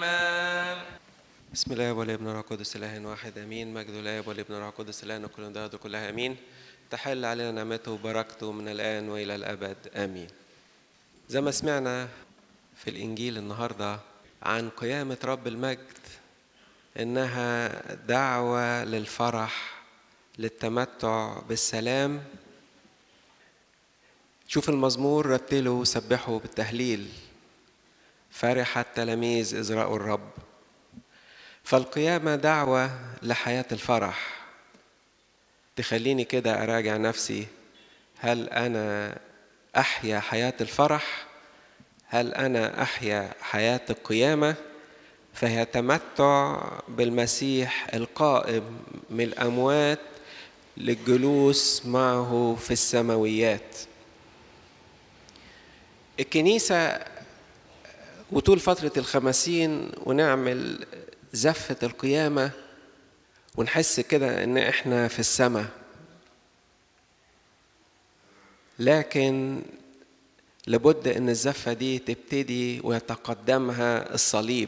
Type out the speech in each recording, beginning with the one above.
دائما. بسم الله والابن والروح القدس اله واحد امين. مجد الاب والابن والروح القدس اله كل ده كلها امين. تحل علينا نعمته وبركته من الان والى الابد امين. زي ما سمعنا في الانجيل النهارده عن قيامه رب المجد، انها دعوه للفرح، للتمتع بالسلام. شوف المزمور رتلوا سبحوا بالتهليل، فرح التلاميذ إذ رأوا الرب. فالقيامة دعوة لحياة الفرح. تخليني كده أراجع نفسي، هل أنا أحيا حياة الفرح؟ هل أنا أحيا حياة القيامة؟ فهي تمتع بالمسيح القائم من الأموات للجلوس معه في السماويات. الكنيسة وطول فترة الخمسين ونعمل زفة القيامة ونحس كده إن إحنا في السماء، لكن لابد إن الزفة دي تبتدي ويتقدمها الصليب.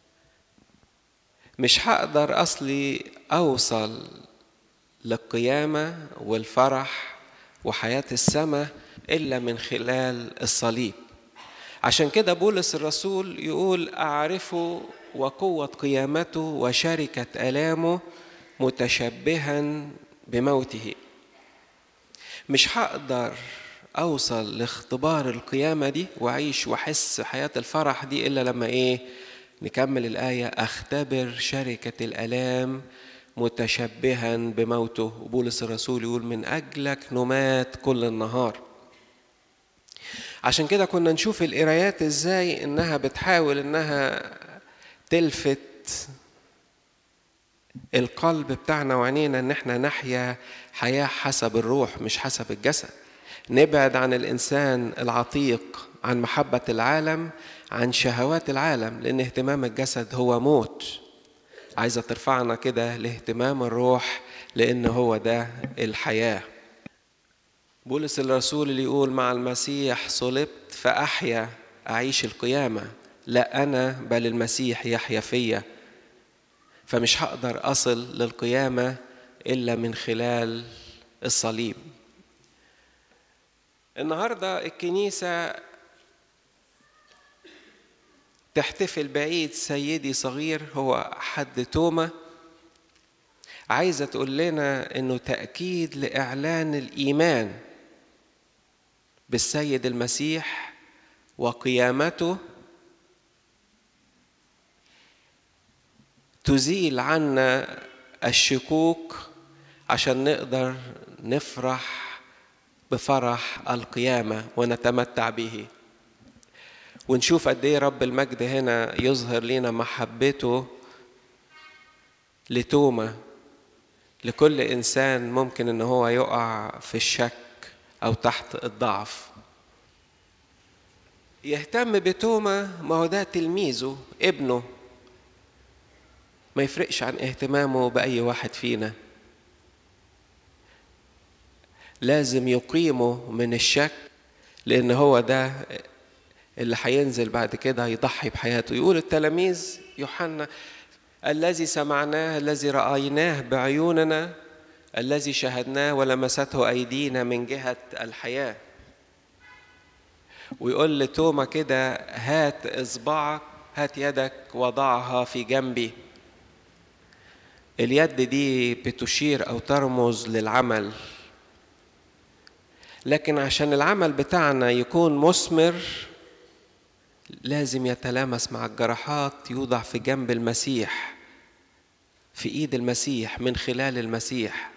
مش هقدر أصلي أوصل للقيامة والفرح وحياة السماء إلا من خلال الصليب. عشان كده بولس الرسول يقول أعرفه وقوة قيامته وشركة آلامه متشبها بموته. مش هقدر أوصل لاختبار القيامة دي وأعيش وأحس حياة الفرح دي إلا لما نكمل الآية أختبر شركة الآلام متشبها بموته. بولس الرسول يقول من أجلك نمات كل النهار. عشان كده كنا نشوف القرايات إزاي إنها بتحاول إنها تلفت القلب بتاعنا وعنينا إن احنا نحيا حياة حسب الروح مش حسب الجسد. نبعد عن الإنسان العتيق، عن محبة العالم، عن شهوات العالم، لأن اهتمام الجسد هو موت. عايزة ترفعنا كده لاهتمام الروح، لأن هو ده الحياة. بولس الرسول اللي يقول مع المسيح صلبت فأحيا، أعيش القيامة، لا أنا بل المسيح يحيا فيا. فمش هقدر أصل للقيامة إلا من خلال الصليب. النهاردة الكنيسة تحتفل بعيد سيدي صغير هو حد توما. عايزة تقول لنا إنه تأكيد لإعلان الإيمان بالسيد المسيح وقيامته تزيل عنا الشكوك عشان نقدر نفرح بفرح القيامة ونتمتع به. ونشوف قد ايه رب المجد هنا يظهر لنا محبته لتوما، لكل إنسان ممكن إن هو يقع في الشك أو تحت الضعف. يهتم بتوما، ما هو ده تلميذه ابنه، ما يفرقش عن اهتمامه بأي واحد فينا. لازم يقيمه من الشك، لأن هو ده اللي هينزل بعد كده يضحي بحياته. يقول التلاميذ يوحنا الذي سمعناه الذي رأيناه بعيوننا الذي شاهدناه ولمسته أيدينا من جهة الحياة. ويقول لتوما كده هات إصبعك، هات يدك وضعها في جنبي. اليد دي بتشير أو ترمز للعمل، لكن عشان العمل بتاعنا يكون مثمر لازم يتلامس مع الجراحات، يوضع في جنب المسيح، في إيد المسيح، من خلال المسيح.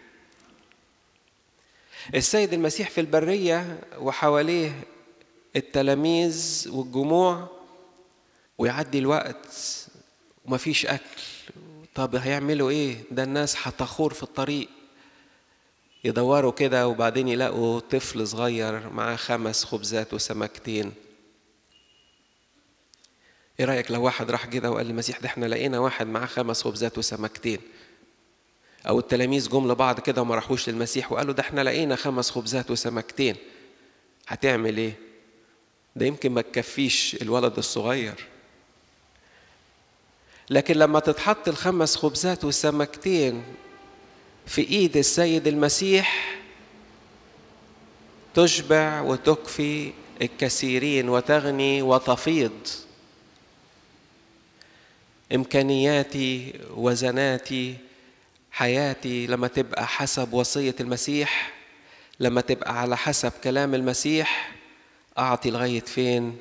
السيد المسيح في البرية وحواليه التلاميذ والجموع، ويعدي الوقت ومفيش أكل. طب هيعملوا إيه؟ ده الناس هتخور في الطريق. يدوروا كده وبعدين يلاقوا طفل صغير معاه 5 خبزات وسمكتين. ايه رأيك لو واحد راح كده وقال للمسيح ده احنا لقينا واحد معاه 5 خبزات وسمكتين؟ او التلاميذ جم لبعض كده وما راحوش للمسيح وقالوا ده احنا لقينا 5 خبزات وسمكتين. هتعمل ايه؟ ده يمكن ما تكفيش الولد الصغير. لكن لما تتحط الخمس خبزات والسمكتين في ايد السيد المسيح تشبع وتكفي الكثيرين وتغني وتفيض. إمكانياتي وزناتي حياتي لما تبقى حسب وصية المسيح، لما تبقى على حسب كلام المسيح، أعطي لغاية فين؟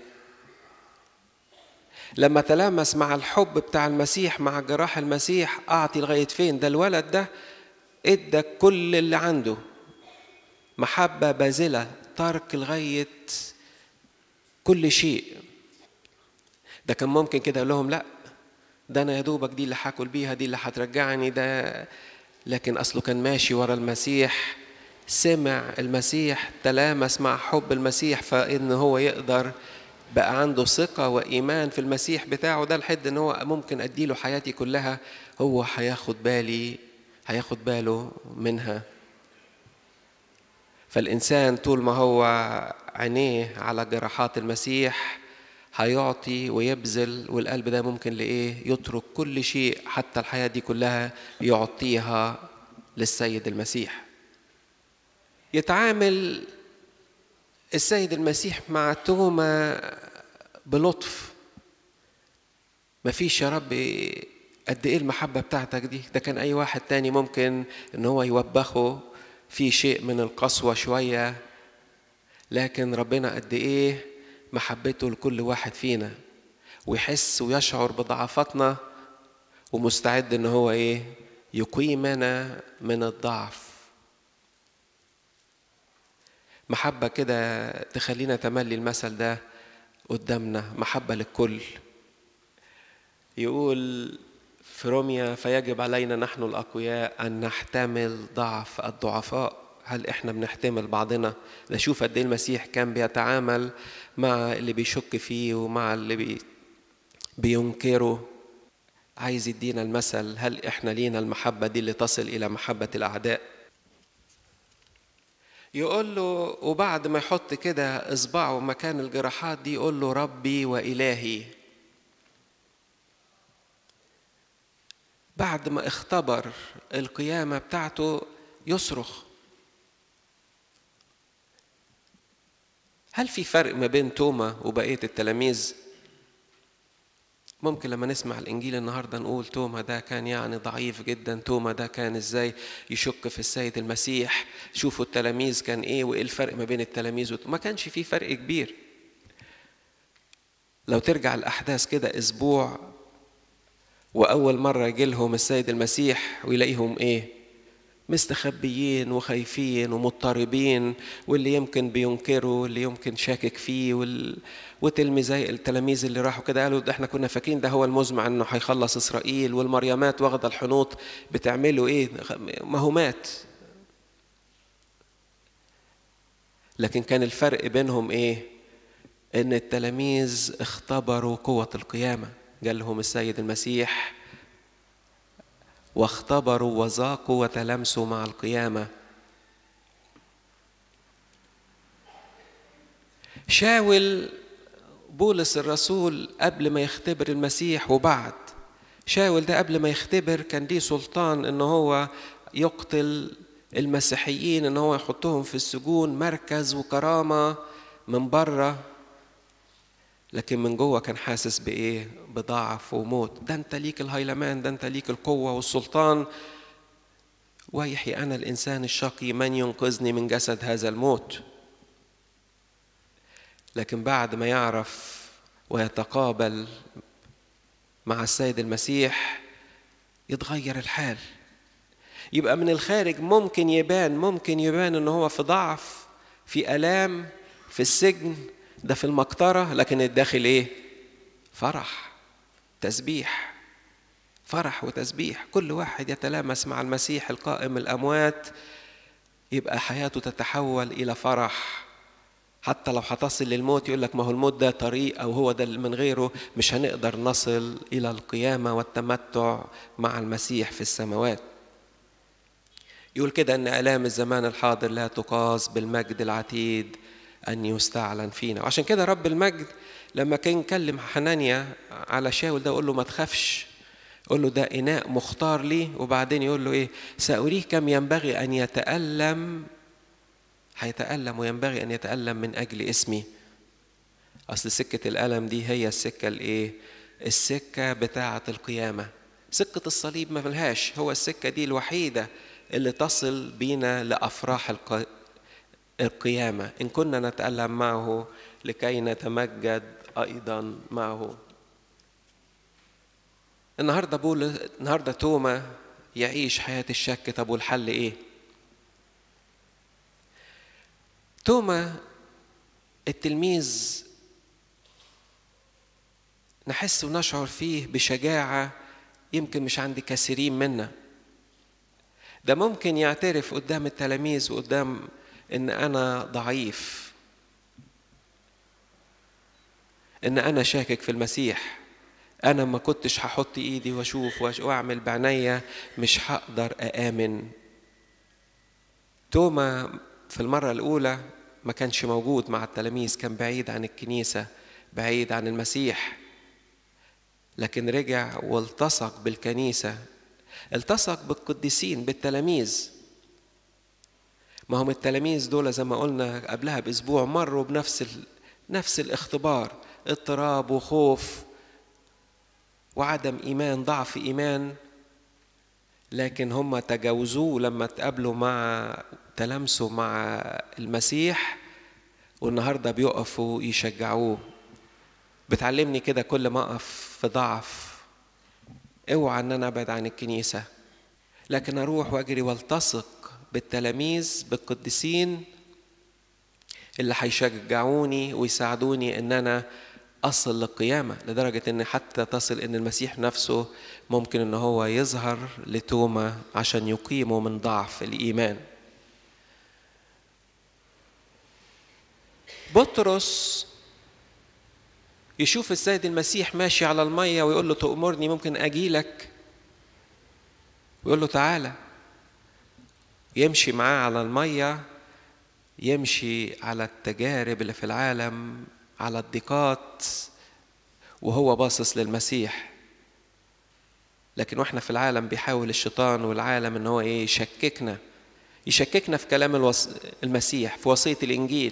لما تلامس مع الحب بتاع المسيح، مع جراح المسيح، أعطي لغاية فين؟ ده الولد ده إدى كل اللي عنده، محبة باذلة، ترك لغاية كل شيء. ده كان ممكن كده يقول لهم لا ده أنا يا دوبك دي اللي هاكل بيها، دي اللي هترجعني ده، لكن أصله كان ماشي ورا المسيح، سمع المسيح، تلامس مع حب المسيح، فإن هو يقدر بقى عنده ثقة وإيمان في المسيح بتاعه ده، لحد إن هو ممكن أديله حياتي كلها، هو هياخد باله منها. فالإنسان طول ما هو عينيه على جراحات المسيح هيعطي ويبذل، والقلب ده ممكن لإيه؟ يترك كل شيء، حتى الحياة دي كلها يعطيها للسيد المسيح. يتعامل السيد المسيح مع توما بلطف. مفيش يا رب قد ايه المحبة بتاعتك دي، ده كان اي واحد تاني ممكن ان هو يوبخه في شيء من القسوة شوية، لكن ربنا قد ايه محبته لكل واحد فينا، ويحس ويشعر بضعفاتنا، ومستعد ان هو يقيمنا من الضعف. محبة كده تخلينا تملي المثل ده قدامنا، محبة للكل. يقول في روميا فيجب علينا نحن الأقوياء أن نحتمل ضعف الضعفاء. هل إحنا بنحتمل بعضنا؟ نشوف قد إيه المسيح كان بيتعامل مع اللي بيشك فيه ومع اللي بينكره. عايز يدينا المثل، هل إحنا لينا المحبة دي اللي تصل إلى محبة الأعداء؟ يقول له، وبعد ما يحط كده إصبعه مكان الجراحات دي، يقول له ربي وإلهي. بعد ما اختبر القيامة بتاعته يصرخ. هل في فرق ما بين توما وبقية التلاميذ؟ ممكن لما نسمع الإنجيل النهاردة نقول توما ده كان ضعيف جدا، توما ده كان إزاي يشك في السيد المسيح، شوفوا التلاميذ كان إيه وإيه الفرق ما بين التلاميذ ما كانش فيه فرق كبير. لو ترجع الأحداث كده أسبوع، وأول مرة يجي لهم السيد المسيح ويلاقيهم مستخبيين وخايفين ومضطربين، واللي يمكن بينكروا واللي يمكن شاكك فيه وتلميذي التلاميذ اللي راحوا كده قالوا ده احنا كنا فاكرين ده هو المزمع انه هيخلص اسرائيل، والمريمات واخده الحنوط بتعملوا ما هو مات. لكن كان الفرق بينهم ان التلاميذ اختبروا قوة القيامة، قال لهم السيد المسيح واختبروا وذاقوا وتلامسوا مع القيامة. شاول بولس الرسول قبل ما يختبر المسيح وبعد، شاول ده قبل ما يختبر كان ليه سلطان ان هو يقتل المسيحيين، ان هو يحطهم في السجون، مركز وكرامة من بره، لكن من جوه كان حاسس بضعف وموت. ده انت ليك الهيلمان، ده انت ليك القوة والسلطان، ويحي أنا الإنسان الشقي من ينقذني من جسد هذا الموت. لكن بعد ما يعرف ويتقابل مع السيد المسيح يتغير الحال. يبقى من الخارج ممكن يبان إنه هو في ضعف، في آلام، في السجن، ده في المقطرة، لكن الداخل فرح، تسبيح، فرح وتسبيح. كل واحد يتلامس مع المسيح القائم الأموات يبقى حياته تتحول إلى فرح. حتى لو هتصل للموت يقول لك ما هو الموت ده طريق، أو هو ده من غيره مش هنقدر نصل إلى القيامة والتمتع مع المسيح في السماوات. يقول كده أن آلام الزمان الحاضر لا تقاس بالمجد العتيد أن يستعلن فينا. وعشان كده رب المجد لما كان يكلم حنانيا على شاول ده يقول له ما تخافش، قول له ده إناء مختار لي، وبعدين يقول له إيه؟ سأريه كم ينبغي أن يتألم، هيتألم وينبغي أن يتألم من أجل اسمي. أصل سكة الألم دي هي السكة الإيه؟ السكة بتاعة القيامة. سكة الصليب ما ملهاش، هو السكة دي الوحيدة اللي تصل بينا لأفراح القيامة، إن كنا نتألم معه لكي نتمجد أيضا معه. النهاردة توما يعيش حياة الشك. طب والحل إيه؟ توما التلميذ نحس ونشعر فيه بشجاعة يمكن مش عند كثيرين منا. ده ممكن يعترف قدام التلاميذ وقدام إن أنا ضعيف، إن أنا شاكك في المسيح، أنا ما كنتش هحط إيدي وأشوف وأعمل بعناية، مش هقدر أآمن. توما في المرة الأولى ما كانش موجود مع التلاميذ، كان بعيد عن الكنيسة، بعيد عن المسيح، لكن رجع والتصق بالكنيسة، التصق بالقديسين بالتلاميذ. ما هم التلاميذ دول زي ما قلنا قبلها بأسبوع مروا نفس الاختبار، اضطراب وخوف وعدم إيمان، ضعف إيمان، لكن هم تجاوزوه لما تقابلوا تلامسوا مع المسيح، والنهاردة بيقفوا يشجعوه. بتعلمني كده كل ما أقف في ضعف اوعى ان انا ابعد عن الكنيسة، لكن اروح واجري والتصق بالتلاميذ بالقديسين اللي هيشجعوني ويساعدوني ان انا اصل للقيامة، لدرجة ان حتى تصل ان المسيح نفسه ممكن ان هو يظهر لتوما عشان يقيمه من ضعف الايمان. بطرس يشوف السيد المسيح ماشي على المية ويقول له تأمرني ممكن أجيلك، ويقول له تعالى، يمشي معاه على المية، يمشي على التجارب اللي في العالم، على الضيقات، وهو باصص للمسيح. لكن واحنا في العالم بيحاول الشيطان والعالم ان هو ايه؟ يشككنا في كلام المسيح، في وصية الإنجيل،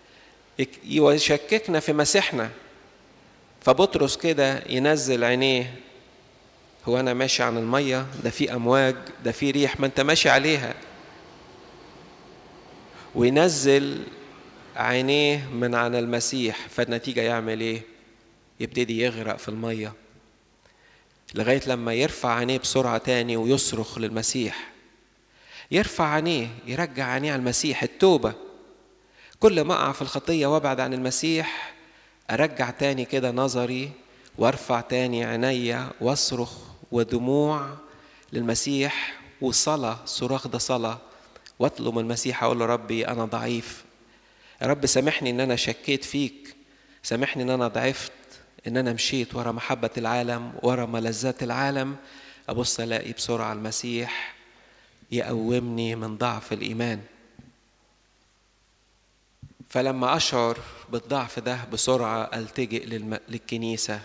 يشككنا في مسيحنا. فبطرس كده ينزل عينيه، هو أنا ماشي عن المية؟ ده في أمواج، ده في ريح، ما أنت ماشي عليها. وينزل عينيه من عن المسيح، فالنتيجة يعمل إيه؟ يبتدي يغرق في المية، لغاية لما يرفع عينيه بسرعة تاني ويصرخ للمسيح. يرفع عينيه، يرجع عينيه على المسيح، التوبة. كل ما أقع في الخطية وابعد عن المسيح أرجع تاني كده نظري وارفع تاني عينيا واصرخ ودموع للمسيح، وصلاة، صراخ ده صلاة، واطلب من المسيح، أقول له ربي أنا ضعيف، يا رب سامحني إن أنا شكيت فيك، سامحني إن أنا ضعفت، إن أنا مشيت ورا محبة العالم، ورا ملذات العالم. أبص ألاقي بسرعة المسيح يقومني من ضعف الإيمان. فلما أشعر بالضعف ده بسرعة ألتجئ للكنيسة،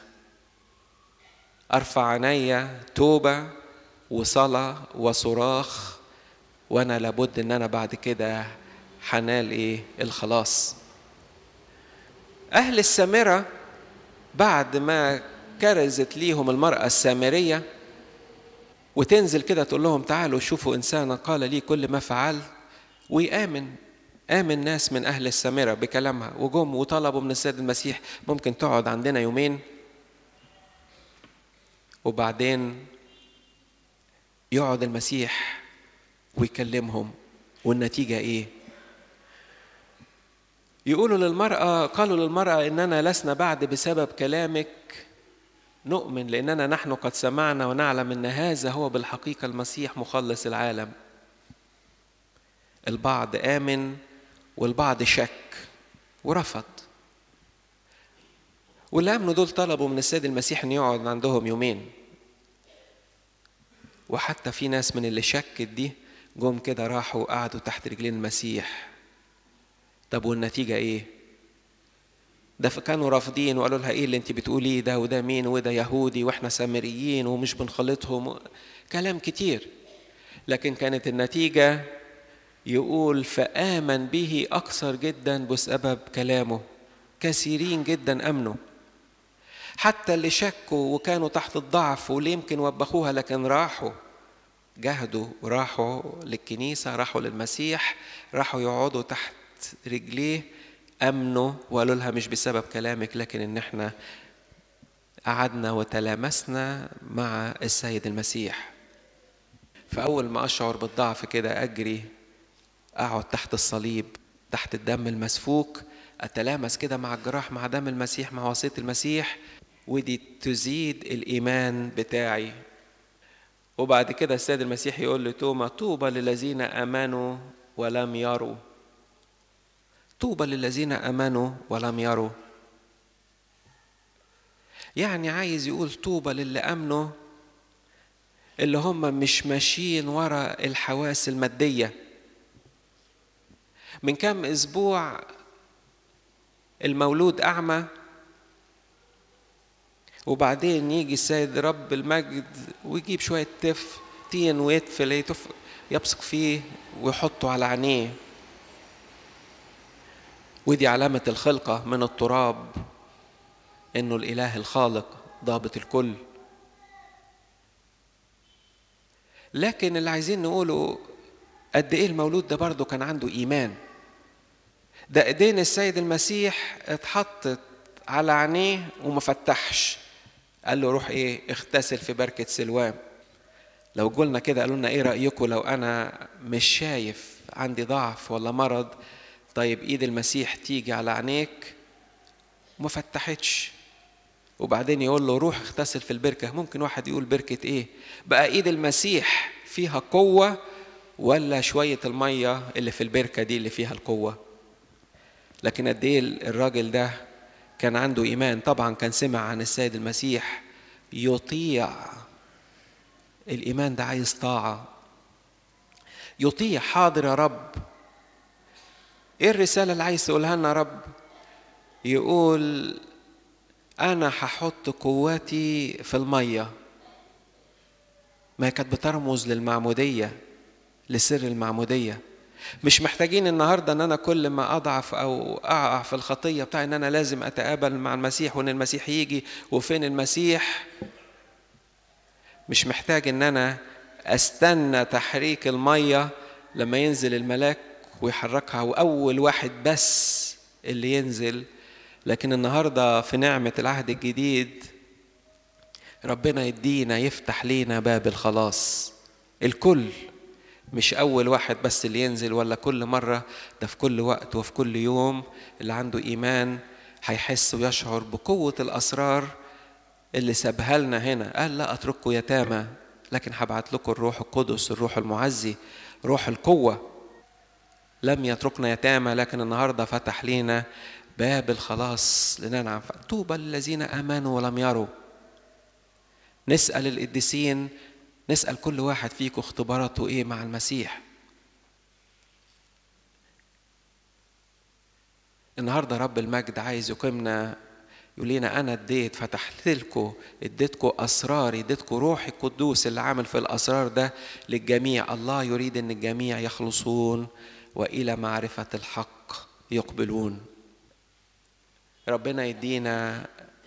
أرفع عينيا توبة وصلاة وصراخ، وأنا لابد إن أنا بعد كده حنال إيه؟ الخلاص. أهل السامرة بعد ما كرزت ليهم المرأة السامرية وتنزل كده تقول لهم تعالوا شوفوا إنسانا قال لي كل ما فعل، آمن ناس من أهل السامرة بكلامها، وجم وطلبوا من السيد المسيح ممكن تقعد عندنا يومين. وبعدين يقعد المسيح ويكلمهم، والنتيجة إيه؟ قالوا للمرأة إننا لسنا بعد بسبب كلامك نؤمن، لأننا نحن قد سمعنا ونعلم أن هذا هو بالحقيقة المسيح مخلص العالم. البعض آمن والبعض شك ورفض، واللي آمنوا دول طلبوا من السيد المسيح أن يقعد عندهم يومين. وحتى في ناس من اللي شكت دي جم كده راحوا قعدوا تحت رجلين المسيح. طب والنتيجة إيه؟ ده كانوا رافضين وقالوا لها ايه اللي انت بتقوليه ده، وده مين، وده يهودي واحنا سامريين ومش بنخلطهم، كلام كتير. لكن كانت النتيجة يقول فآمن به أكثر جدا بسبب كلامه، كثيرين جدا أمنوا، حتى اللي شكوا وكانوا تحت الضعف واللي يمكن وبخوها لكن راحوا جهدوا وراحوا للكنيسة، راحوا للمسيح، راحوا يقعدوا تحت رجليه، أمنوا وقالوا لها مش بسبب كلامك لكن إن احنا قعدنا وتلامسنا مع السيد المسيح. فأول ما أشعر بالضعف كده أجري أقعد تحت الصليب، تحت الدم المسفوك، أتلامس كده مع الجراح، مع دم المسيح، مع وصية المسيح، ودي تزيد الإيمان بتاعي. وبعد كده السيد المسيح يقول لتوما طوبى للذين آمنوا ولم يروا. طوبى للذين آمنوا ولم يروا، يعني عايز يقول طوبى للي آمنوا اللي هم مش ماشيين ورا الحواس المادية. من كام أسبوع المولود أعمى، وبعدين يجي السيد رب المجد ويجيب شوية طين ويتفل يبصق فيه ويحطه على عينيه، ودي علامة الخلقة من التراب، إنه الإله الخالق ضابط الكل. لكن اللي عايزين نقوله قد إيه المولود ده برضه كان عنده إيمان. ده إيدين السيد المسيح اتحطت على عينيه وما فتحش، قال له روح إيه اغتسل في بركة سلوام. لو قلنا كده قالوا لنا إيه رأيكم لو أنا مش شايف، عندي ضعف ولا مرض، طيب إيد المسيح تيجي على عينيك وما فتحتش، وبعدين يقول له روح اغتسل في البركة. ممكن واحد يقول بركة إيه بقى؟ إيد المسيح فيها قوة ولا شوية المية اللي في البركة دي اللي فيها القوة؟ لكن قد إيه الراجل ده كان عنده إيمان. طبعا كان سمع عن السيد المسيح يطيع. الإيمان ده عايز طاعة، يطيع. حاضر يا رب، إيه الرسالة اللي عايز تقولها لنا يا رب؟ يقول أنا هحط قوتي في المية. ما كانت بترمز للمعمودية، لسر المعمودية. مش محتاجين النهاردة ان انا كل ما اضعف او اقع في الخطية بتاع ان انا لازم اتقابل مع المسيح وان المسيح يجي وفين المسيح. مش محتاج ان انا استنى تحريك المية لما ينزل الملاك ويحركها واول واحد بس اللي ينزل. لكن النهاردة في نعمة العهد الجديد ربنا يدينا يفتح لينا باب الخلاص، الكل، مش أول واحد بس اللي ينزل ولا كل مرة، ده في كل وقت وفي كل يوم. اللي عنده إيمان هيحس ويشعر بقوة الأسرار اللي سابها لنا هنا. قال لا أترككم يتامى لكن هبعت لكم الروح القدس، الروح المعزي، روح القوة. لم يتركنا يتامى، لكن النهاردة فتح لنا باب الخلاص لننعم. طوبى للذين آمنوا ولم يروا. نسأل القديسين، نسأل كل واحد فيكم اختباراته ايه مع المسيح. النهارده رب المجد عايز يقيمنا، يقول لنا انا فتحت لكم، اديتكم اسراري، اديتكم روحي القدوس اللي عامل في الاسرار ده للجميع. الله يريد ان الجميع يخلصون والى معرفة الحق يقبلون. ربنا يدينا،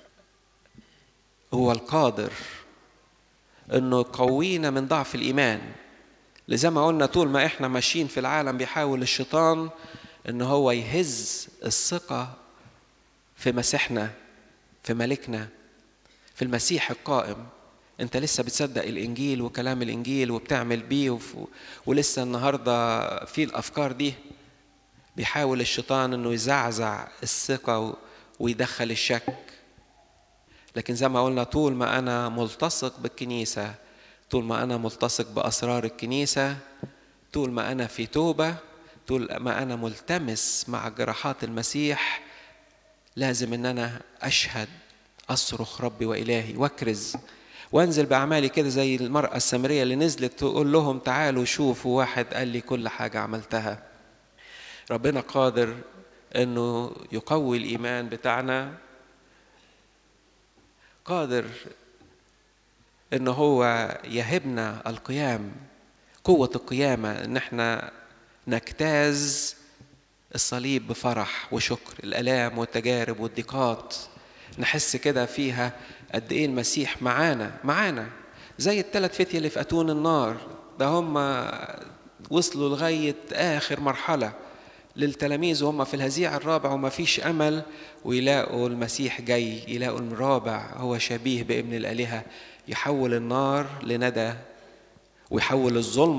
هو القادر انه يقوينا من ضعف الايمان. لزي ما قلنا طول ما احنا ماشيين في العالم بيحاول الشيطان ان هو يهز الثقة في مسيحنا، في ملكنا، في المسيح القائم. انت لسه بتصدق الانجيل وكلام الانجيل وبتعمل بيه ولسه النهاردة في الافكار دي. بيحاول الشيطان انه يزعزع الثقة ويدخل الشك. لكن زي ما قلنا طول ما أنا ملتصق بالكنيسة، طول ما أنا ملتصق بأسرار الكنيسة، طول ما أنا في توبة، طول ما أنا ملتمس مع جراحات المسيح، لازم أن أنا أشهد، أصرخ ربي وإلهي واكرز وانزل بأعمالي كده زي المرأة السامرية اللي نزلت تقول لهم تعالوا شوفوا واحد قال لي كل حاجة عملتها. ربنا قادر انه يقوي الايمان بتاعنا، قادر انه هو يهبنا القيام، قوة القيامة، ان احنا نجتاز الصليب بفرح وشكر، الآلام والتجارب والضيقات نحس كده فيها قد ايه المسيح معانا زي الثلاث فتية اللي في أتون النار ده، هم وصلوا لغاية آخر مرحلة للتلاميذ وهم في الهزيع الرابع وما فيش أمل، ويلاقوا المسيح جاي، يلاقوا الرابع هو شبيه بابن الآلهة يحول النار لندى ويحول الظلم